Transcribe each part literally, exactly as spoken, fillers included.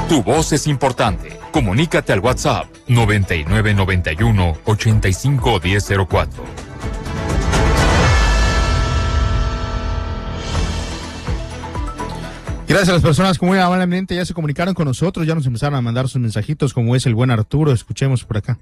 Tu voz es importante. Comunícate al WhatsApp noventa y nueve noventa y uno ochenta y cinco diez cero cuatro. Gracias a las personas que muy amablemente ya se comunicaron con nosotros, ya nos empezaron a mandar sus mensajitos, como es el buen Arturo. Escuchemos por acá.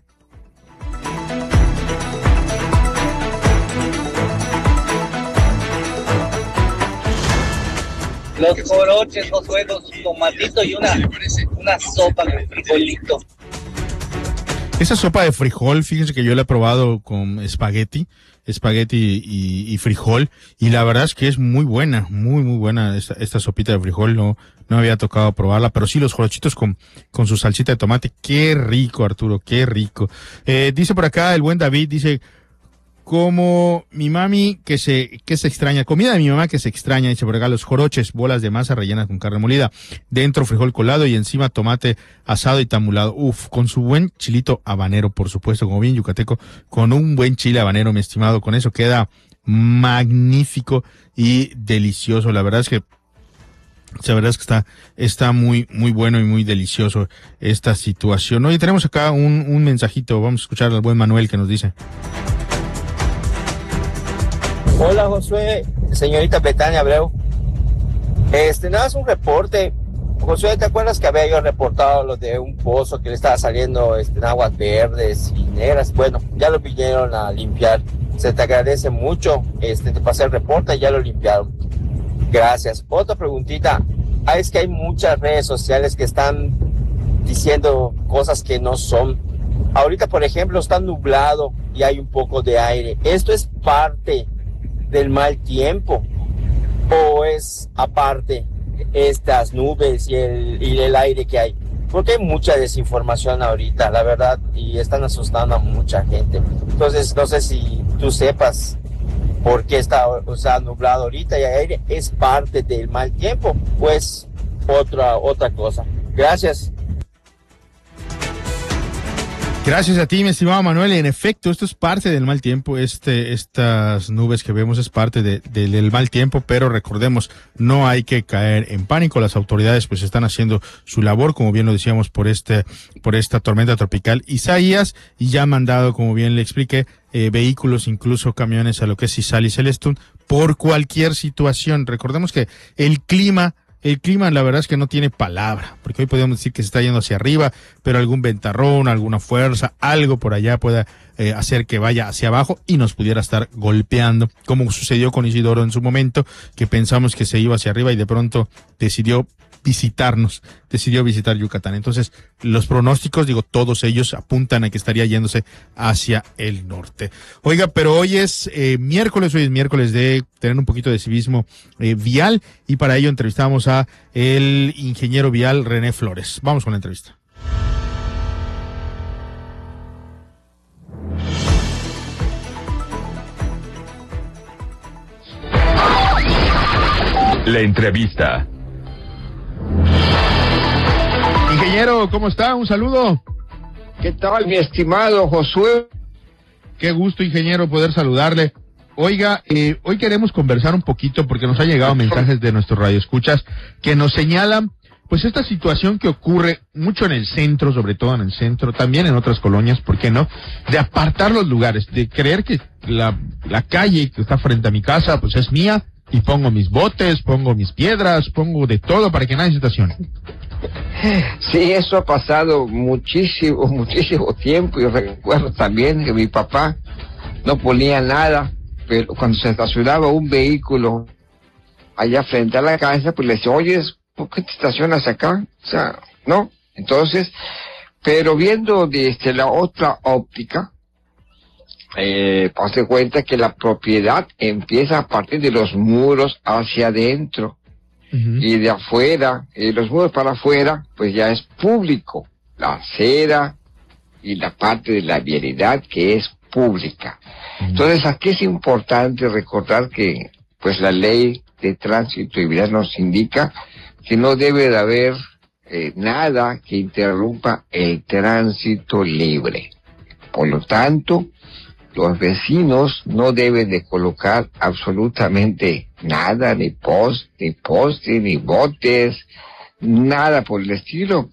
Los coroches, Josué, con su tomatito y una, una sopa con frijolito. Esa sopa de frijol, fíjense que yo la he probado con espagueti, espagueti y, y frijol, y la verdad es que es muy buena, muy, muy buena esta, esta sopita de frijol. No, no me había tocado probarla, pero sí los jorochitos con, con su salsita de tomate. Qué rico, Arturo, qué rico. Eh, dice por acá el buen David, dice, como mi mami que se, que se extraña, comida de mi mamá que se extraña, dice por acá, los joroches, bolas de masa rellenas con carne molida, dentro frijol colado y encima tomate asado y tamulado, uf, con su buen chilito habanero, por supuesto, como bien yucateco, con un buen chile habanero, mi estimado, con eso queda magnífico y delicioso. La verdad es que La verdad es que está, está muy, muy bueno y muy delicioso esta situación. Oye, tenemos acá un, un mensajito, vamos a escuchar al buen Manuel que nos dice. Hola Josué, señorita Betania Abreu. Este, nada, es un reporte. Josué, ¿te acuerdas que había yo reportado lo de un pozo que le estaba saliendo este, en aguas verdes y negras? Bueno, ya lo vinieron a limpiar. Se te agradece mucho. Este, te pasé el reporte y ya lo limpiaron. Gracias. Otra preguntita. Ah, es que hay muchas redes sociales que están diciendo cosas que no son. Ahorita, por ejemplo, está nublado y hay un poco de aire. ¿Esto es parte del mal tiempo o es aparte estas nubes y el, y el aire que hay? Porque hay mucha desinformación ahorita, la verdad, y están asustando a mucha gente. Entonces, no sé si tú sepas por qué está, o sea, nublado ahorita y hay aire. ¿Es parte del mal tiempo o es otra, otra cosa? Gracias. Gracias a ti, mi estimado Manuel. En efecto, esto es parte del mal tiempo. Este, estas nubes que vemos es parte de, de, del mal tiempo, pero recordemos, no hay que caer en pánico. Las autoridades pues están haciendo su labor, como bien lo decíamos, por este, por esta tormenta tropical Isaías, y ya han mandado, como bien le expliqué, eh, vehículos, incluso camiones a lo que es Izal y Celestún, por cualquier situación. Recordemos que el clima El clima, la verdad es que no tiene palabra, porque hoy podemos decir que se está yendo hacia arriba, pero algún ventarrón, alguna fuerza, algo por allá pueda eh, hacer que vaya hacia abajo y nos pudiera estar golpeando, como sucedió con Isidoro en su momento, que pensamos que se iba hacia arriba y de pronto decidió visitarnos, decidió visitar Yucatán. Entonces, los pronósticos, digo, todos ellos apuntan a que estaría yéndose hacia el norte. Oiga, pero hoy es eh, miércoles, hoy es miércoles de tener un poquito de civismo eh, vial, y para ello entrevistamos a el ingeniero vial René Flores. Vamos con la entrevista. La entrevista. Ingeniero, ¿cómo está? Un saludo. ¿Qué tal, mi estimado Josué? Qué gusto, ingeniero, poder saludarle. Oiga, eh, hoy queremos conversar un poquito porque nos han llegado mensajes de nuestros radioescuchas que nos señalan pues esta situación que ocurre mucho en el centro, sobre todo en el centro, también en otras colonias, ¿por qué no? De apartar los lugares, de creer que la, la calle que está frente a mi casa pues es mía, y pongo mis botes, pongo mis piedras, pongo de todo para que nadie se estacione. Sí, eso ha pasado muchísimo, muchísimo tiempo. Yo recuerdo también que mi papá no ponía nada, pero cuando se estacionaba un vehículo allá frente a la casa, pues le decía, oye, ¿por qué te estacionas acá? O sea, ¿no? Entonces, pero viendo desde la otra óptica, eh, hazte cuenta que la propiedad empieza a partir de los muros hacia adentro. Uh-huh. Y de afuera, eh, los muros para afuera, pues ya es público, la acera y la parte de la vialidad que es pública. Uh-huh. Entonces aquí es importante recordar que pues la ley de tránsito y vialidad nos indica que no debe de haber eh, nada que interrumpa el tránsito libre. Por lo tanto, los vecinos no deben de colocar absolutamente nada, ni post, ni poste, ni botes, nada por el estilo,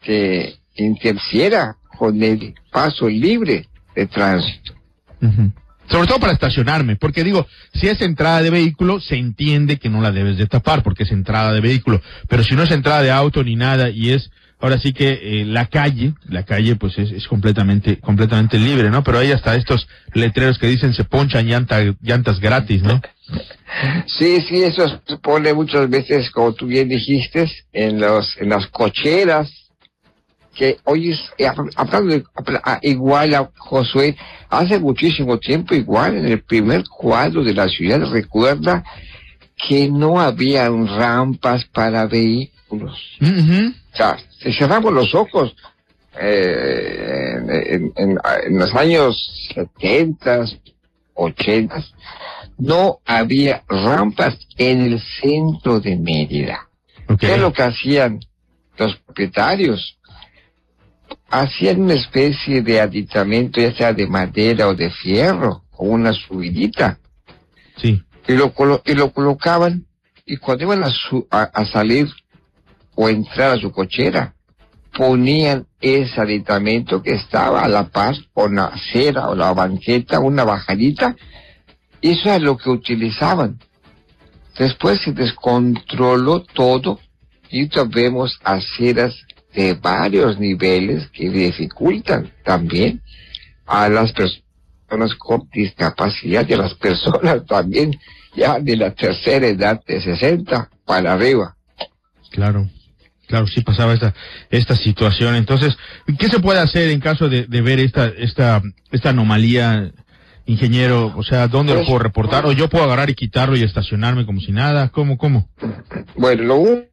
que interfiera con el paso libre de tránsito. Uh-huh. Sobre todo para estacionarme, porque digo, si es entrada de vehículo, se entiende que no la debes de tapar, porque es entrada de vehículo, pero si no es entrada de auto ni nada, y es, ahora sí que eh, la calle, la calle pues es, es completamente completamente libre, ¿no? Pero hay hasta estos letreros que dicen se ponchan llanta, llantas gratis, ¿no? Sí, sí, eso se pone muchas veces, como tú bien dijiste, en los en las cocheras, que hoy es, eh, hablando de, a, igual a Josué, hace muchísimo tiempo, igual en el primer cuadro de la ciudad, recuerda que no había rampas para vehículos. Uh-huh. O sea, si cerramos los ojos, eh, en, en, en los años setenta, ochenta, no había rampas en el centro de Mérida. Okay. ¿Qué es lo que hacían los propietarios? Hacían una especie de aditamento, ya sea de madera o de fierro, o una subidita. Sí. Y lo, colo y lo colocaban, y cuando iban a, su a, a salir o entrar a su cochera, ponían ese aditamento que estaba a la par con la acera o la banqueta, una bajadita. Eso es lo que utilizaban. Después se descontroló todo y vemos aceras de varios niveles que dificultan también a las personas con discapacidad y a las personas también ya de la tercera edad, de sesenta para arriba. Claro, claro, sí pasaba esta esta situación. Entonces, ¿qué se puede hacer en caso de, de ver esta esta esta anomalía, ingeniero? O sea, ¿dónde lo puedo reportar? ¿O yo puedo agarrar y quitarlo y estacionarme como si nada? ¿Cómo, cómo? Bueno, lo un...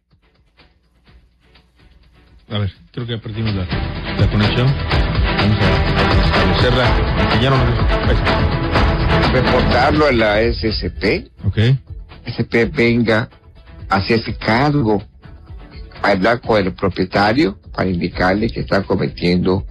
A ver, creo que ya perdimos la, la conexión. Vamos a establecerla. Ingeniero, ahí está. reportarlo a la S S P. Ok. S S P venga a hacerse cargo, a hablar con el propietario para indicarle que está cometiendo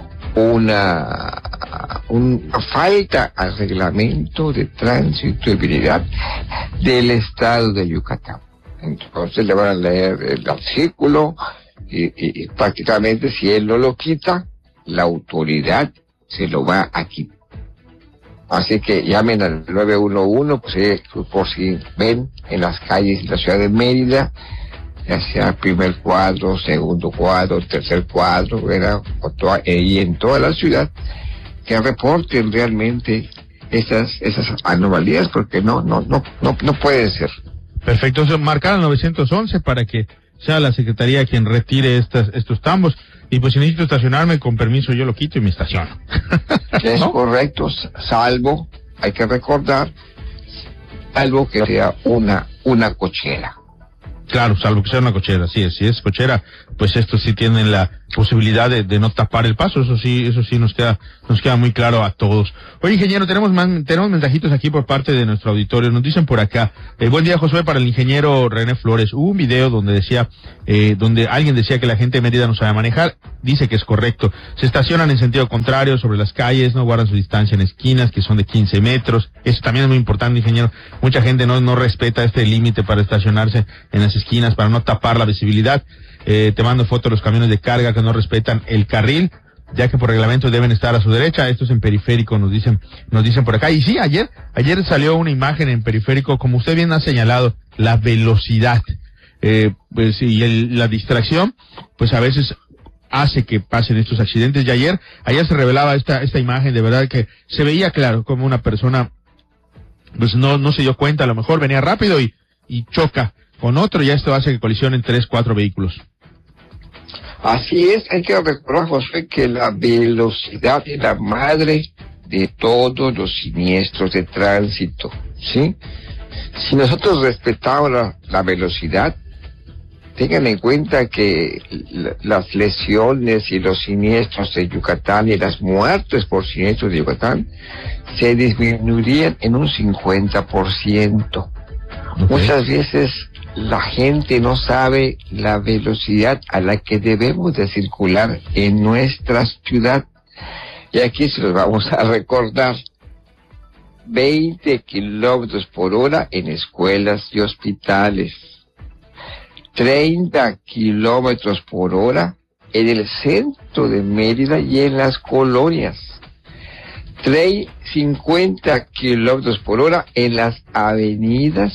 una, una falta al reglamento de tránsito y vialidad del estado de Yucatán. Entonces le van a leer el artículo y, y, y prácticamente si él no lo quita, la autoridad se lo va a quitar. Así que llamen al nueve uno uno, pues, eh, por si ven en las calles de la ciudad de Mérida, ya sea primer cuadro, segundo cuadro, tercer cuadro, ¿verdad? O toda, y en toda la ciudad, que reporten realmente esas esas anomalías, porque no no no no no puede ser. Perfecto, entonces marcar al novecientos once para que sea la Secretaría quien retire estas estos tambos. Y pues si necesito estacionarme, con permiso yo lo quito y me estaciono. Es ¿no? correcto, salvo, hay que recordar, salvo que sea una una cochera. Claro, salvo que sea una cochera, sí, si es cochera, pues estos sí tienen la posibilidad de, de no tapar el paso, eso sí, eso sí nos queda, nos queda muy claro a todos. Oye, ingeniero, tenemos más, tenemos mensajitos aquí por parte de nuestro auditorio, nos dicen por acá, eh, buen día Josué, para el ingeniero René Flores, hubo un video donde decía, eh, donde alguien decía que la gente de Mérida no sabe manejar, dice que es correcto, se estacionan en sentido contrario sobre las calles, no guardan su distancia en esquinas, que son de quince metros, eso también es muy importante, ingeniero, mucha gente no, no respeta este límite para estacionarse en las esquinas, para no tapar la visibilidad. Eh, te mando fotos de los camiones de carga que no respetan el carril, ya que por reglamento deben estar a su derecha. Esto es en periférico, nos dicen, nos dicen por acá. Y sí, ayer, ayer salió una imagen en periférico, como usted bien ha señalado, la velocidad, eh, pues y el, la distracción, pues a veces hace que pasen estos accidentes. Y ayer, ayer se revelaba esta, esta imagen, de verdad que se veía claro como una persona, pues no, no se dio cuenta, a lo mejor venía rápido y, y choca con otro, y esto hace que colisionen tres, cuatro vehículos. Así es, hay que recordar, José, que la velocidad es la madre de todos los siniestros de tránsito, ¿sí? Si nosotros respetamos la, la velocidad, tengan en cuenta que la, las lesiones y los siniestros de Yucatán y las muertes por siniestros de Yucatán se disminuirían en un cincuenta por ciento. Okay. Muchas veces la gente no sabe la velocidad a la que debemos de circular en nuestra ciudad. Y aquí se los vamos a recordar. veinte kilómetros por hora en escuelas y hospitales. treinta kilómetros por hora en el centro de Mérida y en las colonias. Trae cincuenta kilómetros por hora en las avenidas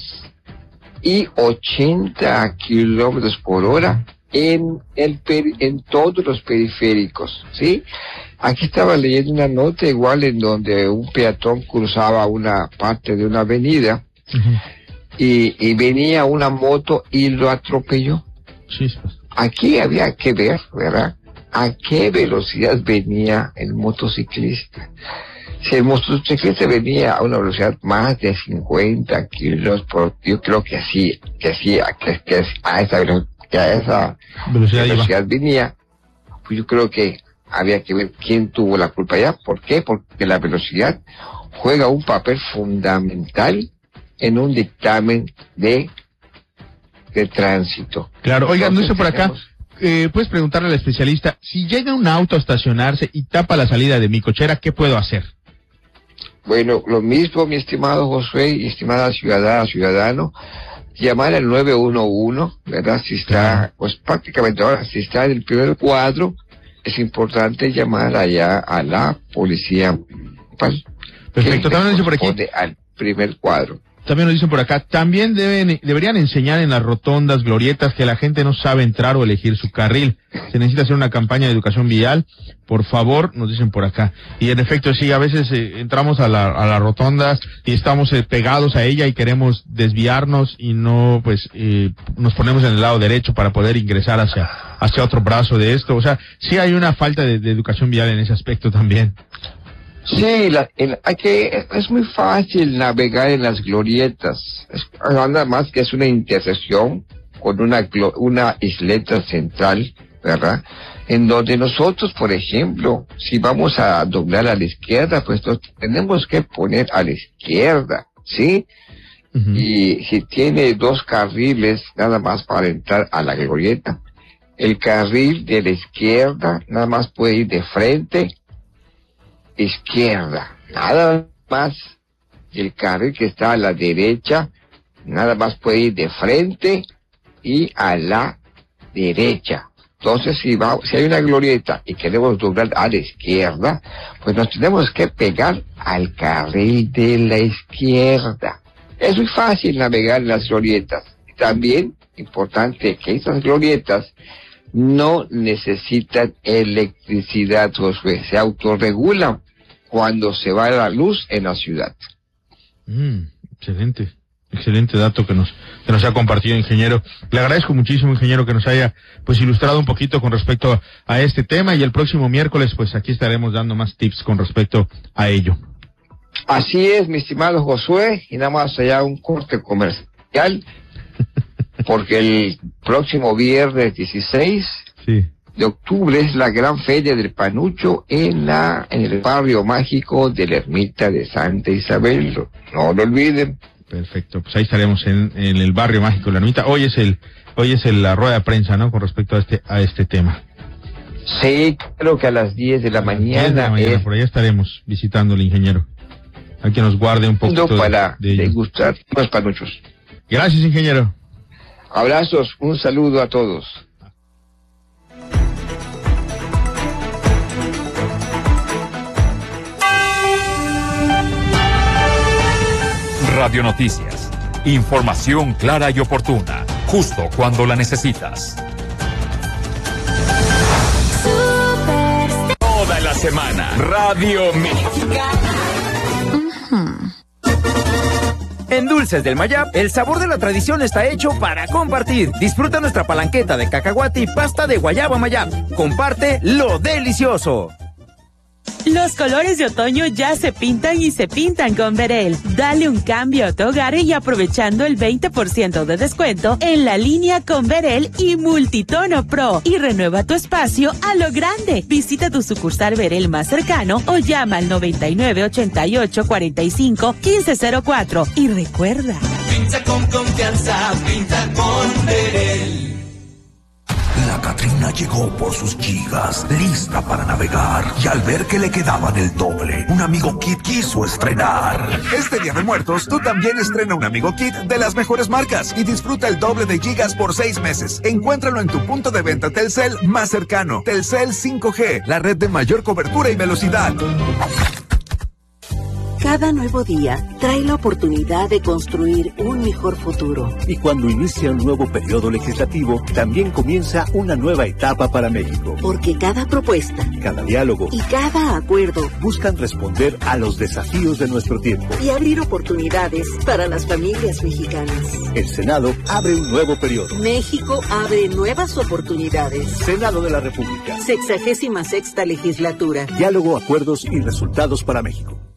y ochenta kilómetros por hora en el peri- en todos los periféricos, ¿sí? Aquí estaba leyendo una nota igual en donde un peatón cruzaba una parte de una avenida uh-huh. y, y venía una moto y lo atropelló. Sí, sí. Aquí había que ver, ¿verdad? A qué velocidad venía el motociclista. Si el motociclista venía a una velocidad más de cincuenta kilos por, yo creo que así, que así, que, que a esa, que a esa velocidad, velocidad venía, pues yo creo que había que ver quién tuvo la culpa ya. ¿Por qué? Porque la velocidad juega un papel fundamental en un dictamen de, de tránsito. Claro, oigan, no sé por acá, eh, puedes preguntarle al especialista, si llega un auto a estacionarse y tapa la salida de mi cochera, ¿qué puedo hacer? Bueno, lo mismo, mi estimado Josué y estimada ciudadana, ciudadano, llamar al nueve uno uno, ¿verdad? Si está, pues prácticamente ahora, si está en el primer cuadro, es importante llamar allá a la policía. Perfecto, también nos dice por aquí. Al primer cuadro. También nos dicen por acá, también deben, deberían enseñar en las rotondas, glorietas, que la gente no sabe entrar o elegir su carril. Se necesita hacer una campaña de educación vial, por favor, nos dicen por acá. Y en efecto, sí, a veces eh, entramos a, la, a las rotondas y estamos eh, pegados a ella y queremos desviarnos y no, pues, eh, nos ponemos en el lado derecho para poder ingresar hacia, hacia otro brazo de esto. O sea, sí hay una falta de, de educación vial en ese aspecto también. Sí, la, el, hay que, es muy fácil navegar en las glorietas. Es, nada más que es una intersección con una, una isleta central, ¿verdad? En donde nosotros, por ejemplo, si vamos a doblar a la izquierda, pues nos tenemos que poner a la izquierda, ¿sí? Uh-huh. Y si tiene dos carriles nada más para entrar a la glorieta, el carril de la izquierda nada más puede ir de frente, izquierda, nada más. Y el carril que está a la derecha, nada más puede ir de frente y a la derecha. Entonces, si va, si hay una glorieta y queremos doblar a la izquierda, pues nos tenemos que pegar al carril de la izquierda. Es muy fácil navegar en las glorietas. También, importante que esas glorietas no necesitan electricidad, Josué, se autorregulan cuando se va la luz en la ciudad. Mm, excelente, excelente dato que nos, que nos ha compartido, ingeniero. Le agradezco muchísimo, ingeniero, que nos haya pues ilustrado un poquito con respecto a este tema, y el próximo miércoles pues aquí estaremos dando más tips con respecto a ello. Así es, mi estimado Josué, y nada más allá un corte comercial, porque el próximo viernes dieciséis sí. de octubre es la gran feria del panucho en la en el barrio mágico de la ermita de Santa Isabel. No lo olviden. Perfecto, pues ahí estaremos en, en el barrio mágico de la ermita. Hoy es el hoy es el, la rueda de prensa, ¿no? Con respecto a este a este tema. Sí, creo que a las diez de la mañana. diez de la mañana, es... por ahí estaremos visitando al ingeniero. Hay que nos guarde un poquito para de, de degustar los panuchos. Gracias, ingeniero. Abrazos, un saludo a todos. Radio Noticias. Información clara y oportuna, justo cuando la necesitas. Toda la semana, Radio Mexicana. Uh-huh. En Dulces del Mayab, el sabor de la tradición está hecho para compartir. Disfruta nuestra palanqueta de cacahuate y pasta de guayaba Mayab. Comparte lo delicioso. Los colores de otoño ya se pintan y se pintan con Verel. Dale un cambio a tu hogar y aprovechando el veinte por ciento de descuento en la línea con Verel y Multitono Pro. Y renueva tu espacio a lo grande. Visita tu sucursal Verel más cercano o llama al noventa y nueve, ochenta y ocho, cuarenta y cinco, quince cero cuatro. Y recuerda, pinta con confianza, pinta con Verel. La Catrina llegó por sus gigas, lista para navegar. Y al ver que le quedaban el doble, un amigo Kit quiso estrenar. Este Día de Muertos, tú también estrena un amigo Kit de las mejores marcas y disfruta el doble de gigas por seis meses. Encuéntralo en tu punto de venta Telcel más cercano. Telcel cinco G, la red de mayor cobertura y velocidad. Cada nuevo día trae la oportunidad de construir un mejor futuro. Y cuando inicia un nuevo periodo legislativo, también comienza una nueva etapa para México. Porque cada propuesta, cada diálogo y cada acuerdo buscan responder a los desafíos de nuestro tiempo y abrir oportunidades para las familias mexicanas. El Senado abre un nuevo periodo. México abre nuevas oportunidades. Senado de la República. Sexagésima sexta legislatura. Diálogo, acuerdos y resultados para México.